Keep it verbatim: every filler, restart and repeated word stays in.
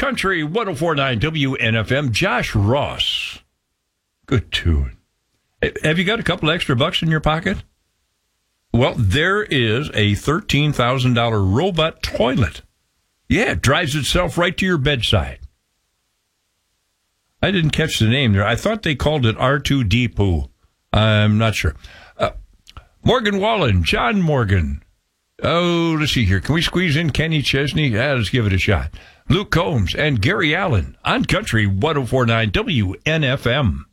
Country one oh four point nine W N F M. Josh Ross. Good tune. Have you got a couple extra bucks in your pocket? Well, there is a thirteen thousand dollars robot toilet. Yeah, it drives itself right to your bedside. I didn't catch the name there. I thought they called it R two D Poo. I'm not sure. Uh, Morgan Wallen, John Morgan. Oh, let's see here. Can we squeeze in Kenny Chesney? Yeah, let's give it a shot. Luke Combs and Gary Allen on Country one oh four point nine W N F M.